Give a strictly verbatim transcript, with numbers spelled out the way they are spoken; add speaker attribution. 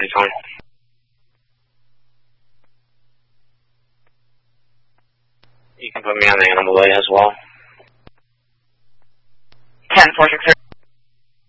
Speaker 1: Pretty fine. You can put me on the animal way as well.
Speaker 2: ten four six zero.